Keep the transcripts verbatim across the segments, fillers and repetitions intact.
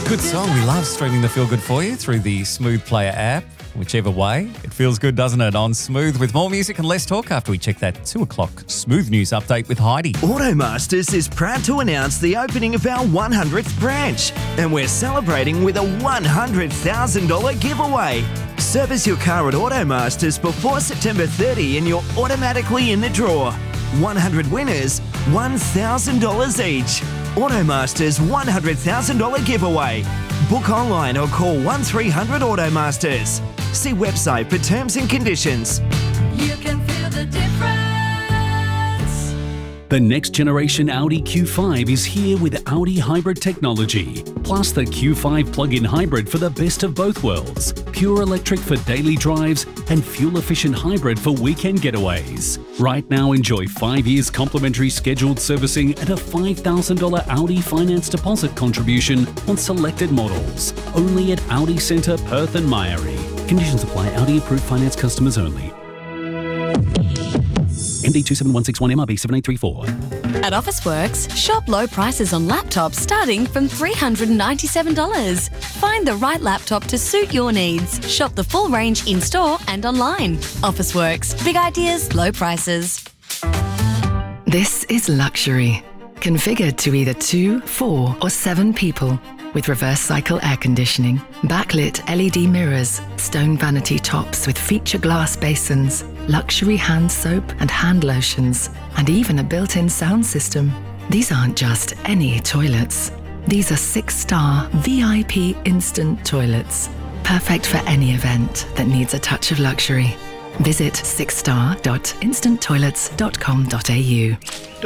Good song. We love streaming the Feel Good for you through the Smooth Player app. Whichever way, it feels good, doesn't it? On Smooth with more music and less talk after we check that two o'clock Smooth News update with Heidi. Automasters is proud to announce the opening of our one hundredth branch, and we're celebrating with a one hundred thousand dollars giveaway. Service your car at Automasters before September thirtieth and you're automatically in the draw. one hundred winners, one thousand dollars each. Automasters one hundred thousand dollars giveaway. Book online or call one three hundred Automasters. See website for terms and conditions. You can feel the difference. The next generation Audi Q five is here with Audi hybrid technology, plus the Q five plug-in hybrid for the best of both worlds. Pure electric for daily drives and fuel-efficient hybrid for weekend getaways. Right now, enjoy five years complimentary scheduled servicing at a five thousand dollars Audi finance deposit contribution on selected models. Only at Audi Centre, Perth and Myrie. Conditions apply. Audi approved finance customers only. M D two seven one six one M R B seven eight three four. At Officeworks, shop low prices on laptops starting from three hundred ninety-seven dollars. Find the right laptop to suit your needs. Shop the full range in-store and online. Officeworks. Big ideas, low prices. This is luxury. Configured to either two, four or seven people. With reverse cycle air conditioning, backlit L E D mirrors, stone vanity tops with feature glass basins, luxury hand soap and hand lotions, and even a built-in sound system. These aren't just any toilets. These are six-star V I P instant toilets. Perfect for any event that needs a touch of luxury. Visit six star dot instant toilets dot com dot a u.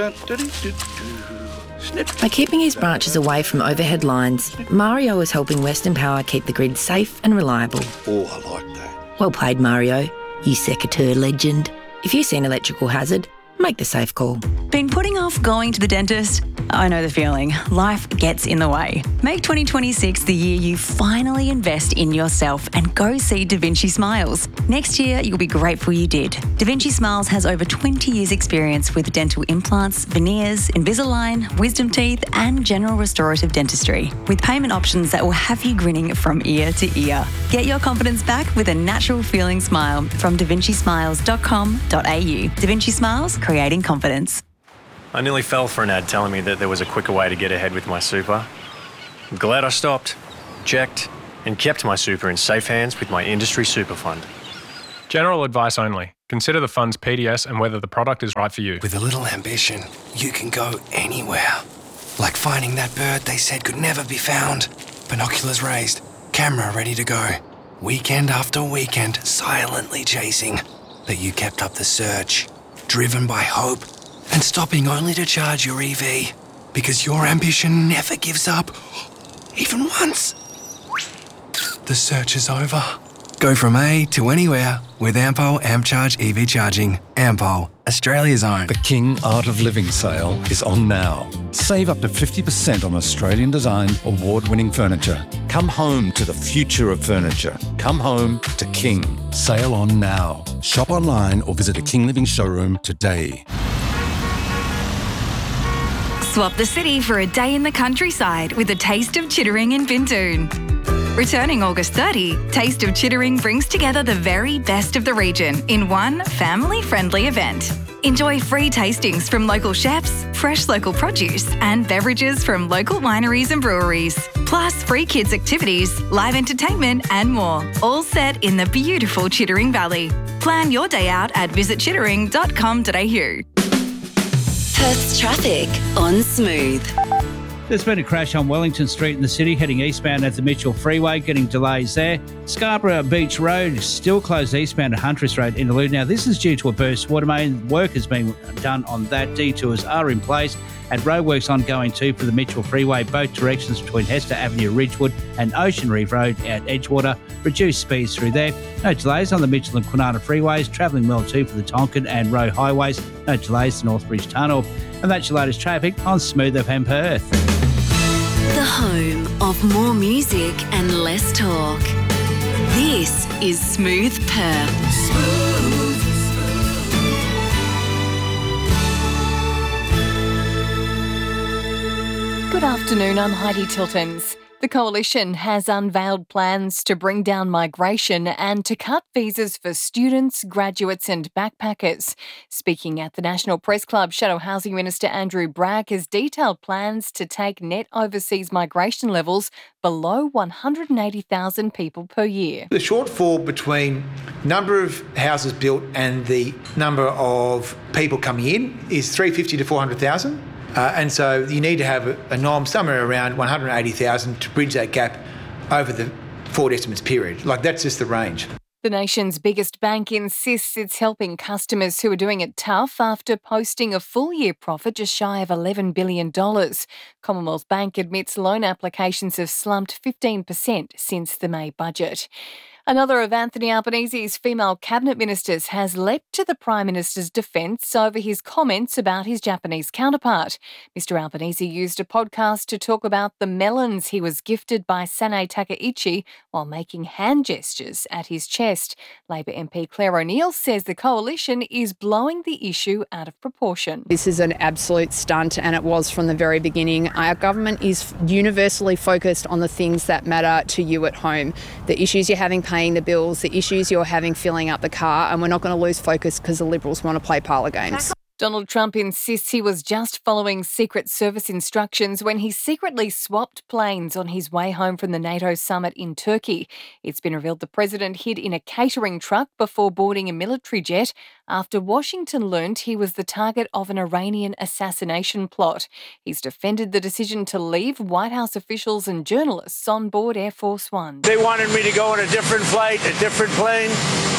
By keeping his branches away from overhead lines, Mario is helping Western Power keep the grid safe and reliable. Oh, I like that. Well played, Mario, you secateur legend. If you see an electrical hazard, make the safe call. Been putting off going to the dentist? I know the feeling. Life gets in the way. Make twenty twenty-six the year you finally invest in yourself and go see Da Vinci Smiles. Next year, you'll be grateful you did. Da Vinci Smiles has over twenty years experience with dental implants, veneers, Invisalign, wisdom teeth and general restorative dentistry, with payment options that will have you grinning from ear to ear. Get your confidence back with a natural feeling smile from da vinci smiles dot com dot a u. Da Vinci Smiles, creating confidence. I nearly fell for an ad telling me that there was a quicker way to get ahead with my super. I'm glad I stopped, checked, and kept my super in safe hands with my industry super fund. General advice only. Consider the fund's P D S and whether the product is right for you. With a little ambition, you can go anywhere. Like finding that bird they said could never be found. Binoculars raised, camera ready to go. Weekend after weekend, silently chasing. But you kept up the search, driven by hope, and stopping only to charge your E V. Because your ambition never gives up, even once. The search is over. Go from A to anywhere with Ampol AmpCharge E V charging. Ampol, Australia's own. The King Art of Living sale is on now. Save up to fifty percent on Australian-designed, award-winning furniture. Come home to the future of furniture. Come home to King. Sale on now. Shop online or visit a King Living showroom today. Swap the city for a day in the countryside with a taste of Chittering in Bintoon. Returning August thirtieth, Taste of Chittering brings together the very best of the region in one family-friendly event. Enjoy free tastings from local chefs, fresh local produce and beverages from local wineries and breweries. Plus free kids activities, live entertainment and more, all set in the beautiful Chittering Valley. Plan your day out at visit chittering dot com dot a u. Perth's traffic on Smooth. There's been a crash on Wellington Street in the city, heading eastbound at the Mitchell Freeway, getting delays there. Scarborough Beach Road is still closed eastbound at Huntress Road in Interlude. Now, this is due to a burst water main. Work has been done on that. Detours are in place, and roadworks ongoing too for the Mitchell Freeway, both directions between Hester Avenue, Ridgewood and Ocean Reef Road at Edgewater. Reduced speeds through there. No delays on the Mitchell and Kwinana freeways. Travelling well too for the Tonkin and Roe highways. No delays to Northbridge Tunnel. And that's your latest traffic on Smooth F M Perth. The home of more music and less talk. This is Smooth Perth. Smooth. Good afternoon, I'm Heidi Tiltons. The Coalition has unveiled plans to bring down migration and to cut visas for students, graduates and backpackers. Speaking at the National Press Club, Shadow Housing Minister Andrew Bragg has detailed plans to take net overseas migration levels below one hundred eighty thousand people per year. The shortfall between number of houses built and the number of people coming in is three hundred fifty to four hundred thousand. Uh, and so you need to have a, a norm somewhere around one hundred eighty thousand to bridge that gap over the forward estimates period. Like, that's just the range. The nation's biggest bank insists it's helping customers who are doing it tough after posting a full-year profit just shy of eleven billion dollars. Commonwealth Bank admits loan applications have slumped fifteen percent since the May budget. Another of Anthony Albanese's female cabinet ministers has leapt to the Prime Minister's defence over his comments about his Japanese counterpart. Mister Albanese used a podcast to talk about the melons he was gifted by Sanae Takaichi while making hand gestures at his chest. Labor M P Claire O'Neill says the Coalition is blowing the issue out of proportion. This is an absolute stunt, and it was from the very beginning. Our government is universally focused on the things that matter to you at home, the issues you're having paying the bills, the issues you're having filling up the car, and we're not going to lose focus because the Liberals want to play parlour games. Donald Trump insists he was just following Secret Service instructions when he secretly swapped planes on his way home from the NATO summit in Turkey. It's been revealed the president hid in a catering truck before boarding a military jet after Washington learned he was the target of an Iranian assassination plot. He's defended the decision to leave White House officials and journalists on board Air Force One. They wanted me to go on a different flight, a different plane,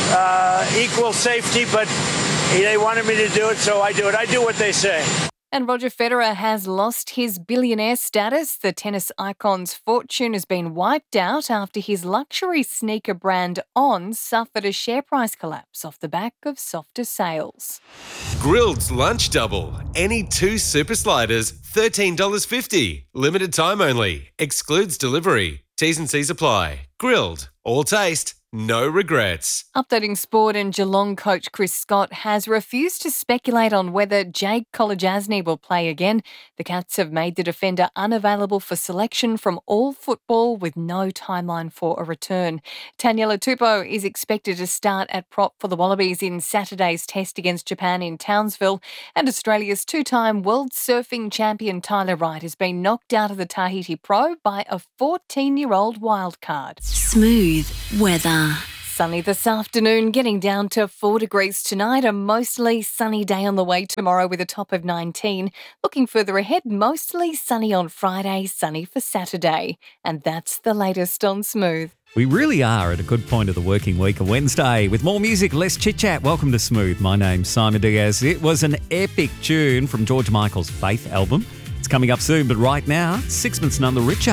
uh, equal safety, but they wanted me to do it, so I do it. I do what they say. And Roger Federer has lost his billionaire status. The tennis icon's fortune has been wiped out after his luxury sneaker brand On suffered a share price collapse off the back of softer sales. Grilled's Lunch Double. Any two super sliders, thirteen dollars fifty. Limited time only. Excludes delivery. T's and C's apply. Grilled. All taste. No regrets. Updating sport, and Geelong coach Chris Scott has refused to speculate on whether Jake Kolodjasny will play again. The Cats have made the defender unavailable for selection from all football with no timeline for a return. Taniela Tupou is expected to start at prop for the Wallabies in Saturday's test against Japan in Townsville, and Australia's two-time world surfing champion Tyler Wright has been knocked out of the Tahiti Pro by a fourteen-year-old wildcard. Smooth weather. Sunny this afternoon, getting down to four degrees tonight. A mostly sunny day on the way tomorrow with a top of nineteen. Looking further ahead, mostly sunny on Friday, sunny for Saturday. And that's the latest on Smooth. We really are at a good point of the working week, a Wednesday. With more music, less chit-chat. Welcome to Smooth. My name's Simon Diaz. It was an epic tune from George Michael's Faith album. It's coming up soon, but right now, Six Months None the Richer.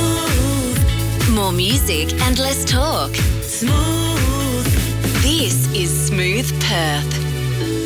More music and less talk. Smooth. This is Smooth Perth.